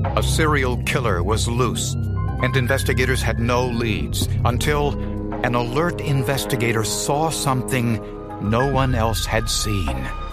A serial killer was loose, and investigators had no leads until an alert investigator saw something no one else had seen.